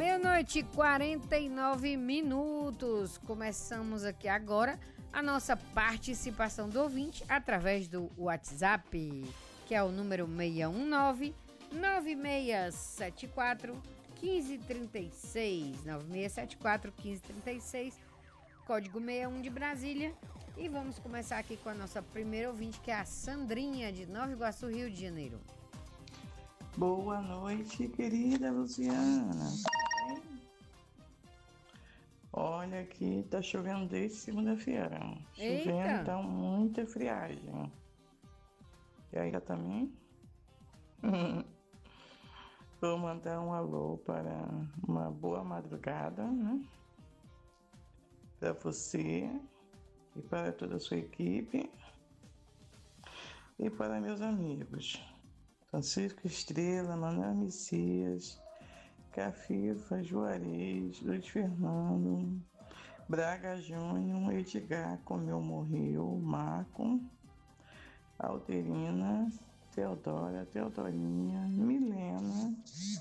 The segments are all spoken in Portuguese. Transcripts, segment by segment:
Meia-noite e 49 minutos. Começamos aqui agora a nossa participação do ouvinte através do WhatsApp, que é o número 619-9674-1536. 9674-1536, código 61 de Brasília. E vamos começar aqui com a nossa primeira ouvinte, que é a Sandrinha, de Nova Iguaçu, Rio de Janeiro. Boa noite, querida Luciana. Olha, aqui tá chovendo desde segunda-feira. Chovendo, tá muita friagem. E aí, também? Vou mandar um alô para uma boa madrugada, né? Para você e para toda a sua equipe e para meus amigos. Francisco Estrela, Manuel Messias, Cafifa, Juarez, Luiz Fernando, Braga Júnior, Edgar Comeu Morreu, Marco, Alterina, Teodora, Teodorinha, Milena,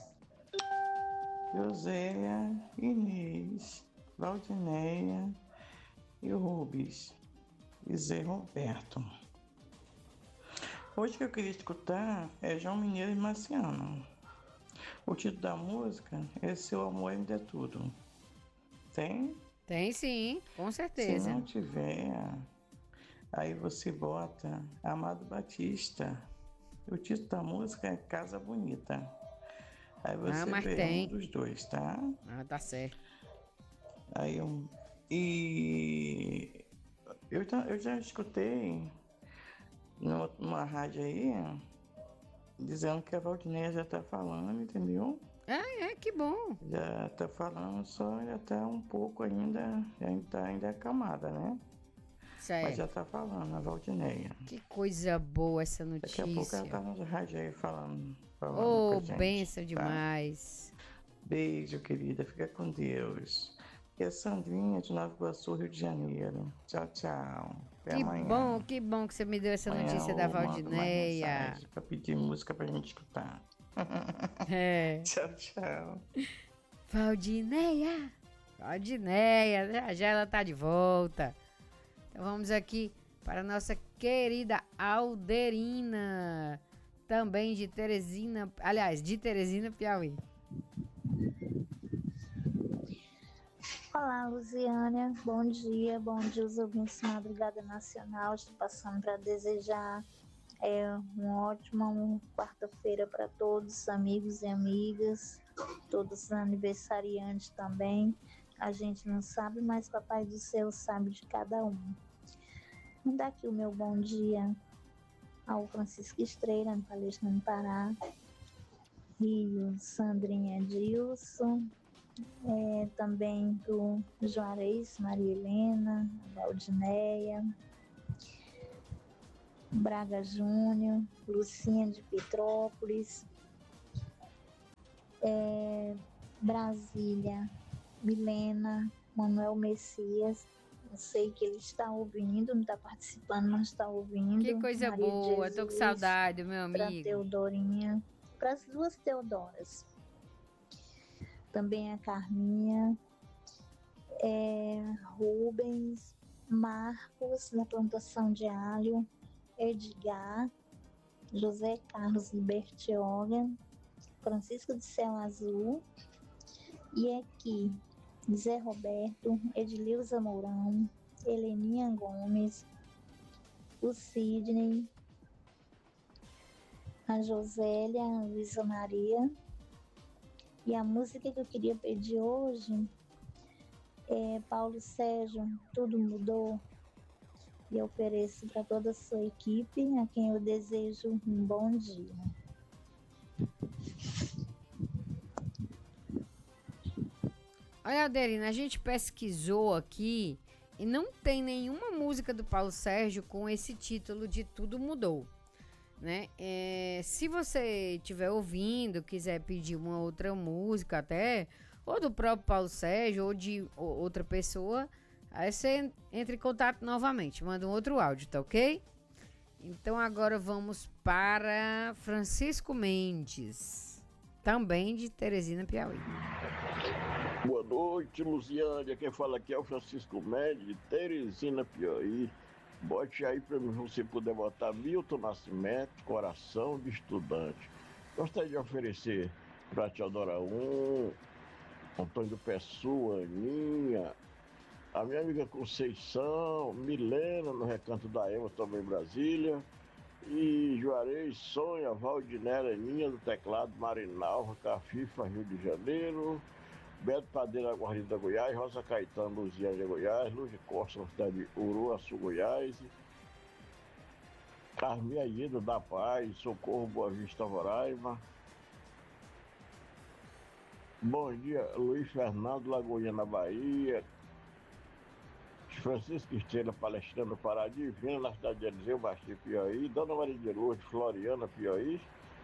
Josélia, Inês, Valdineia e o Rubens e Zé Roberto. Hoje que eu queria escutar é João Mineiro e Marciano. O título da música é Seu Amor Ainda é Tudo. Tem? Tem sim, com certeza. Se não tiver, aí você bota Amado Batista. O título da música é Casa Bonita. Aí você vê tem um dos dois, tá? Tá certo. Aí e eu já escutei numa rádio aí, dizendo que a Valdineia já tá falando, entendeu? Que bom. Já tá falando, só já tá um pouco ainda acalmada, né? Certo. Mas já tá falando, a Valdineia. Que coisa boa essa notícia. Daqui a pouco ela tá na rádio aí falando com a gente. Benção tá? demais. Beijo, querida, fica com Deus. E a Sandrinha de Nova Iguaçu, Rio de Janeiro. Tchau, tchau. Até amanhã. Que bom que você me deu essa amanhã notícia da Valdineia. Pra pedir música pra gente escutar. Tchau, tchau. Valdineia, já ela tá de volta. Então vamos aqui para a nossa querida Alderina, também de Teresina, de Teresina, Piauí. Olá, Luciana, bom dia os ouvintes Madrugada Nacional. Estou passando para desejar uma ótima quarta-feira para todos, amigos e amigas, todos os aniversariantes também. A gente não sabe, mas Papai do Céu sabe de cada um. Mandar aqui o meu bom dia ao Francisco Estrela, no Palestra no Pará, e o Sandrinha Dilson, também do Juarez, Maria Helena, Valdineia, Braga Júnior, Lucinha de Petrópolis, Brasília, Milena, Manuel Messias. Eu sei que ele está ouvindo, não está participando, mas está ouvindo. Que coisa Maria boa, Jesus, tô com saudade, meu amigo. Para Teodorinha, para as duas Teodoras. Também a Carminha, Rubens, Marcos, na plantação de alho, Edgar, José Carlos Bertioga, Francisco de Céu Azul, e aqui Zé Roberto, Edileuza Mourão, Heleninha Gomes, o Sidney, a Josélia, a Luísa Maria. E a música que eu queria pedir hoje é Paulo Sérgio, Tudo Mudou. E eu ofereço para toda a sua equipe, a quem eu desejo um bom dia. Olha, Adelina, a gente pesquisou aqui e não tem nenhuma música do Paulo Sérgio com esse título de Tudo Mudou, né? Se você estiver ouvindo, quiser pedir uma outra música até, ou do próprio Paulo Sérgio, ou de outra pessoa, aí você entra em contato novamente, manda um outro áudio, tá ok? Então agora vamos para Francisco Mendes, também de Teresina, Piauí. Boa noite, Luciane. Quem fala aqui é o Francisco Mendes, de Teresina, Piauí. Bote aí para mim, se você puder botar Milton Nascimento, Coração de Estudante. Gostaria de oferecer para Teodora 1, Antônio Pessoa, Aninha, a minha amiga Conceição, Milena, no Recanto da Ema, também em Brasília, e Juarez, Sonha, Valdinera, Aninha, do teclado, Marinalva, Cafifa, Rio de Janeiro, Beto Padeira, Guarida, Goiás, Rosa Caetano, Luziânia, Goiás, Luz de Costa, na cidade de Uruaçu, Goiás, Carmen Aida, da Paz, Socorro, Boa Vista, Roraima. Bom dia, Luiz Fernando, Lagoinha, na Bahia. Francisco Estrela, palestrando Pará Divina, na cidade de Eliseu, Baixio, Piauí. Dona Maria de Lourdes, Floriana, Piauí.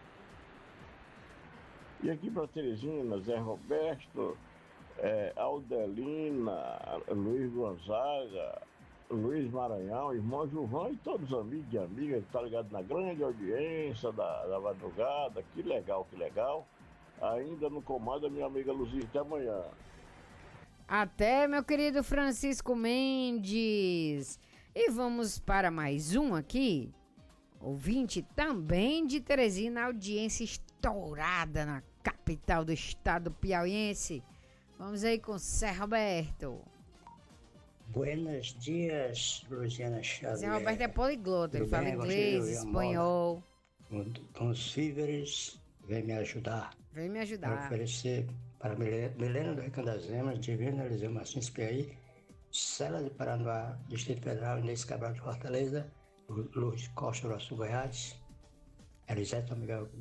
E aqui para Teresina, Zé Roberto, Aldelina, Luiz Gonzaga, Luiz Maranhão, irmão Gilvão e todos os amigos e amigas que estão ligados na grande audiência da madrugada. Que legal, que legal. Ainda no comando a minha amiga Luzia. Até amanhã. Até, meu querido Francisco Mendes. E vamos para mais um aqui. Ouvinte também de Teresina, audiência estourada na capital do estado piauiense. Vamos aí com Zé Roberto. Buenos dias, Luciana Xavier. Zé Roberto é poliglota, ele fala inglês, espanhol. Com os víveres, vem me ajudar. Vem me Quero ajudar. oferecer para Milena do Recanto das Emas, Divina Eliseu Martins Piauí, Cela de Paranoá, Distrito Federal, Inês Cabral de Fortaleza, Lourdes Costa, Uruaçu, Goiás, Elisete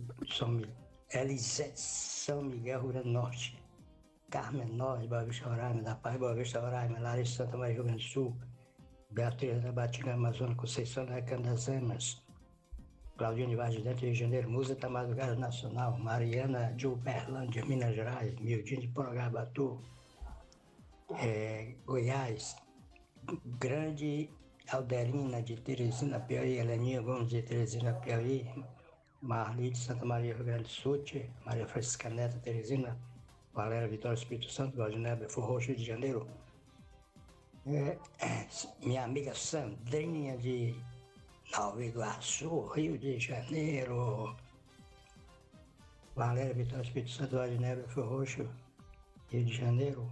São Miguel, Rio Grande do Norte, Carmen Nós, Boa Vista, Roraima, da Paz, Boa Vista, Roraima, Larissa Santa Maria, Rio Grande do Sul, Beatriz da Batinga, Amazonas, Conceição do Recanto das Emas, Claudine Vaz de Dentro, Rio de Janeiro, Musa da Madrugada Nacional, Mariana de Uberlândia, Minas Gerais, Mildinho de Porangabatu, Goiás, Grande Alderina de Teresina, Piauí, Heleninha Gomes de Teresina, Piauí, Marli de Santa Maria, Rio Grande do Sul, Maria Francisca Neta, Teresina, Valéria Vitória, Espírito Santo, Valdinei, Belfort Roxo, Rio de Janeiro, minha amiga Sandrinha de Nova Iguaçu, Rio de Janeiro, Valéria Vitória, Espírito Santo, Valdinei, Belfort Roxo, Rio de Janeiro.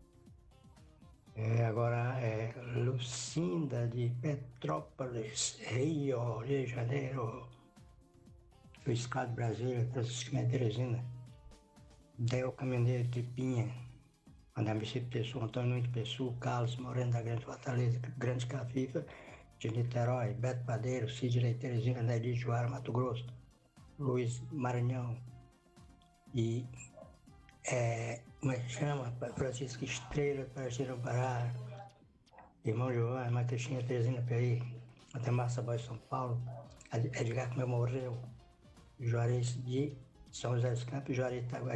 Agora Lucinda de Petrópolis, Rio de Janeiro, Luiz Carlos Brasília, Francisco Teresina, Del Caminhoneiro de Pinha, Andamicip Pessoa, Antônio Nunes Pessoa, Carlos Moreno da Grande Fortaleza, Grande Cafifa, de Niterói, Beto Padeiro, Sidney Teresina, Nelly Juara, Mato Grosso, Luiz Maranhão e como é que chama? Francisco Estrela, Parceiro Pará, irmão Giovanni, Mateixinha, Teresina, Piauí, até Massa Boy, São Paulo, Edgar Comeu morreu, Juarez de São José dos Campos, Juarez Itaguaí.